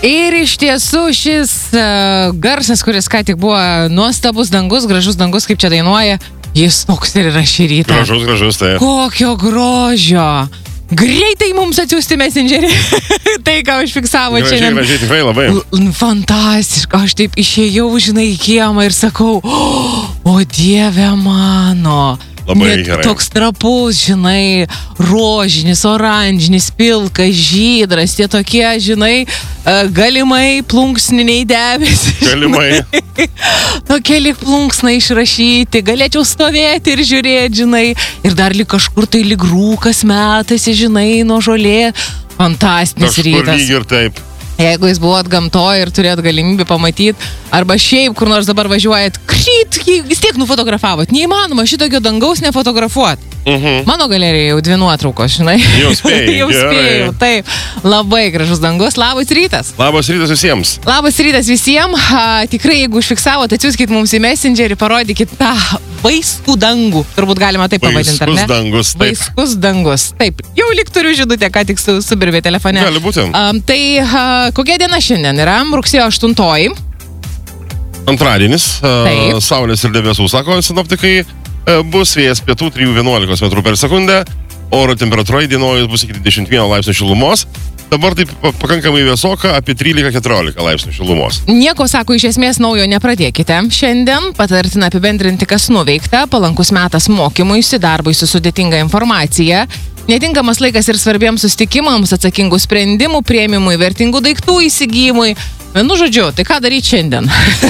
Ir iš tiesų šis garsas, kuris ką tik buvo nuostabus dangus, gražus dangus, kaip čia dainuoja, jis toks ir yra šį rytą. Gražus, tai. Kokio grožio. Greitai mums atsiųsti messengerį. Tai, ką užfiksavo čia. Gražiai, tikrai labai. Fantastiška. Aš taip išėjau, žinai, į kiemą ir sakau, o Dieve mano. Labai gerai. Toks trapus, žinai, rožinis, oranžinis, pilkas, žydras, tie tokie, žinai, galimai plunksniniai debesis. Galimai. Tokie lyg plunksna išrašyti, galėčiau stovėti ir žiūrėti, žinai, ir dar lyg kažkur tai lyg rūkas metasi, žinai, nuo žolė. Fantastinis rytas. Kažkur lyg ir taip. Jeigu jūs buvot gamtoje ir turėt galimybę pamatyti, arba šiaip kur nors dabar važiuojat, vis tiek nufotografavot. Neįmanoma šitokio dangaus nefotografuoti. Mano galerijoje jau 2 nuotraukos, žinai. Jau spėjai. Jau spėjau, taip. Labai gražus dangus. Labas rytas. Labas rytas visiems. Labas rytas visiems. Tikrai, jeigu užfiksavot, atsiųskit mums į messengerį, parodykit tą vaiskų dangų. Turbūt galima taip pavadinti, ar ne? Vaiskus dangus, taip. Vaiskus dangus, taip. Jau lyg turiu žinutę, ką tik subirbė telefone. Gali būti. Kokia diena šiandien yra? Rugsėjo 8. Antradienis. Saulės ir debesų, sako sinoptikai. Bus vėjas pietų 3-11 metrų per sekundę, oro temperatūra įdienojus bus iki 21 laipsnių šilumos, dabar taip pakankamai vėsoka, apie 13-14 laipsnių šilumos. Nieko, sako, iš esmės naujo nepradėkite. Šiandien patartina apibendrinti, kas nuveikta, palankus metas mokymuisi, darbui su sudėtinga informacija, netinkamas laikas ir svarbiems susitikimams, atsakingų sprendimų, priėmimui, vertingų daiktų įsigijimui. Nu, žodžiu, tai ką daryti šiandien?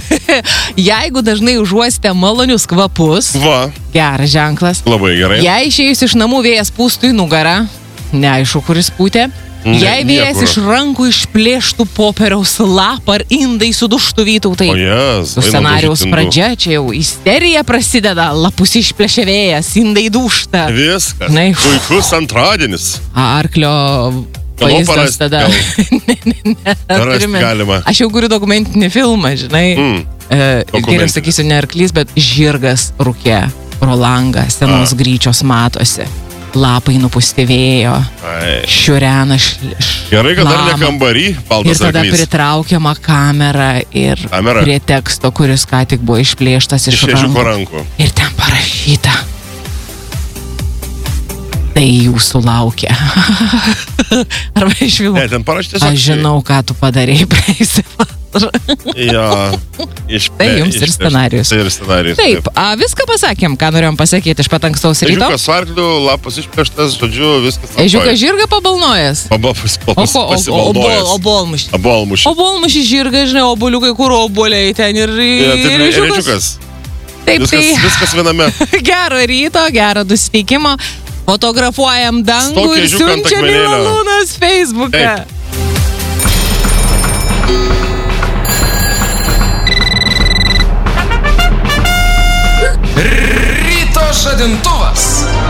Jeigu dažnai užuosite malonius kvapus, geras ženklas. Labai gerai. Jei išėjus iš namų vėjas pūstų į nugarą, neaišku, kuris pūtė. Jei vėjas iš rankų išplėštų popieriaus lapą ar indai suduštų Vytautai. Scenarijaus pradžia, čia jau isterija prasideda, lapus išplėšė vėjas, indai dūšta. Viskas. Puikus antradienis. Arklio vaizdas tada. Galima. Aš jau kuriu dokumentinį filmą, žinai. Geriau sakysiu, ne arklys, bet žirgas rūke pro langą, senos gryčios matosi. Lapai nupūsti vėjo, šiurena Gerai, kad dar ne kambarį, baltas arklys. Ir tada pritraukiama kamera ir prie teksto, kuris ką tik buvo išplėštas iš rankų. Ir ten parašyta. Tai jūsų laukia. Arba iš filmų. Ne, ten parašyta. Aš žinau, ką tu padarėjai praeisį. Tai jums ir scenarijus. Tai ir scenarijus. Taip, viską pasakėm, ką norėjom pasakyti iš pat ankstaus ryto. Ežiukas varklių, lapas išplėštas, žodžiu, viskas. Ežiukas žirga pabalnojęs. Obolmušį žirga, žinai, obuoliukai, kur obuoliai ten ir ežiukas. Taip, viskas viename. Gero ryto, gero nusiteikimo. Fotografuojam dangų ir siunčiam į Malūnas Facebooką. Ryto žadintuvas.